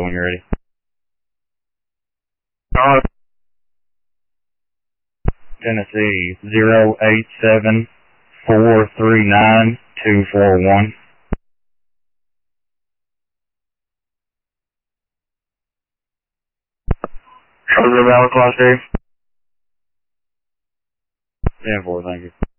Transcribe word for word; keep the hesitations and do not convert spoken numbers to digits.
when you're ready. Uh, Tennessee, zero eight seven four three nine two four one. Sugar Valley Class A. ten four, thank you.